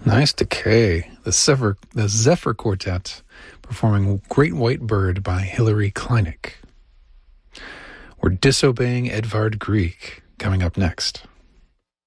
Nice Decay. The Zephyr Quartet performing Great White Bird by Hilary Kleinig. We're Disobeying Edvard Grieg coming up next.